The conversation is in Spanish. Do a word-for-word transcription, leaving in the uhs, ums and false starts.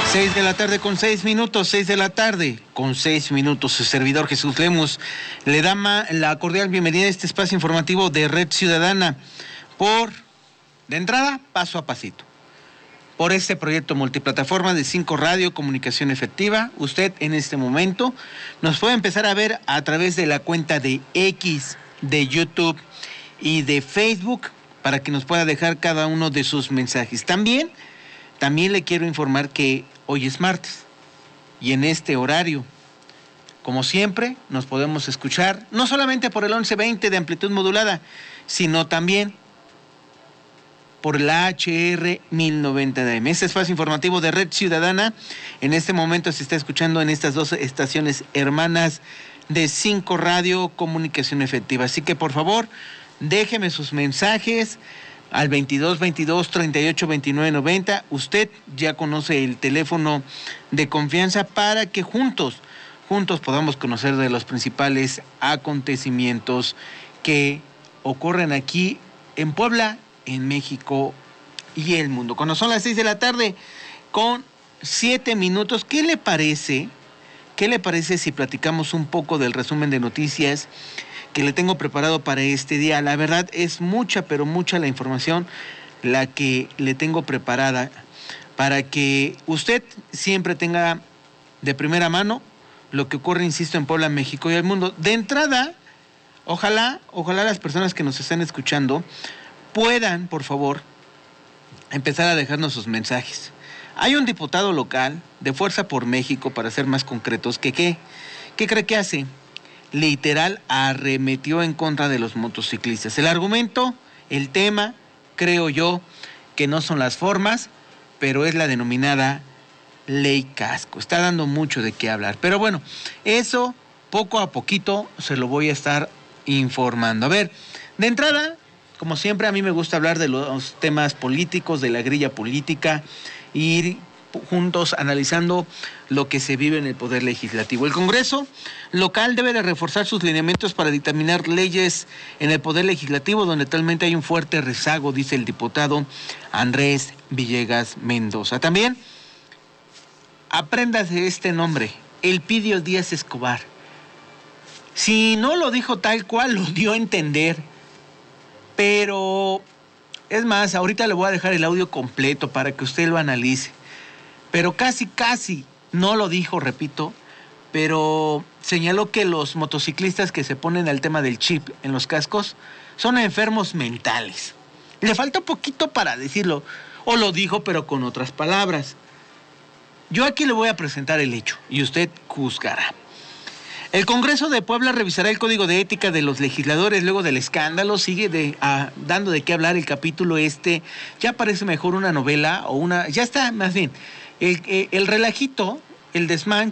Seis de la tarde con seis minutos, seis de la tarde con seis minutos. Su servidor Jesús Lemus le da la cordial bienvenida a este espacio informativo de Red Ciudadana por, de entrada, paso a pasito. Por este proyecto multiplataforma de cinco Radio Comunicación Efectiva, usted en este momento nos puede empezar a ver a través de la cuenta de X, de YouTube y de Facebook para que nos pueda dejar cada uno de sus mensajes. También, también le quiero informar que hoy es martes y en este horario, como siempre, nos podemos escuchar no solamente por el once veinte de amplitud modulada, sino también por la H R mil noventa de A M. Este espacio informativo de Red Ciudadana en este momento se está escuchando en estas dos estaciones hermanas de cinco Radio Comunicación Efectiva. Así que por favor, déjeme sus mensajes al veintidós veintidós treinta y ocho veintinueve noventa. Usted ya conoce el teléfono de confianza para que juntos, juntos podamos conocer de los principales acontecimientos que ocurren aquí en Puebla, en México y el mundo. Cuando son las seis de la tarde con siete minutos, ¿qué le parece? ¿Qué le parece si platicamos un poco del resumen de noticias que le tengo preparado para este día? La verdad es mucha, pero mucha la información la que le tengo preparada para que usted siempre tenga de primera mano lo que ocurre, insisto, en Puebla, México y el mundo. De entrada, ojalá, ojalá las personas que nos están escuchando puedan, por favor, empezar a dejarnos sus mensajes. Hay un diputado local de Fuerza por México, para ser más concretos, que ¿qué? ¿Qué cree que hace? Literal arremetió en contra de los motociclistas. El argumento, el tema, creo yo, que no son las formas, pero es la denominada ley casco. Está dando mucho de qué hablar. Pero bueno, eso poco a poquito se lo voy a estar informando. A ver, de entrada, como siempre, a mí me gusta hablar de los temas políticos, de la grilla política, e ir juntos analizando lo que se vive en el Poder Legislativo. El Congreso local debe de reforzar sus lineamientos para dictaminar leyes en el Poder Legislativo, donde actualmente hay un fuerte rezago, dice el diputado Andrés Villegas Mendoza. También, apréndase este nombre, Elpidio Díaz Escobar. Si no lo dijo tal cual, lo dio a entender, pero es más, ahorita le voy a dejar el audio completo para que usted lo analice. Pero casi, casi no lo dijo, repito, pero señaló que los motociclistas que se ponen al tema del chip en los cascos son enfermos mentales. Le falta poquito para decirlo, o lo dijo pero con otras palabras. Yo aquí le voy a presentar el hecho y usted juzgará. El Congreso de Puebla revisará el Código de Ética de los legisladores luego del escándalo. Sigue de, ah, dando de qué hablar el capítulo este. Ya parece mejor una novela o una... Ya está, más bien. El, el relajito, el desmán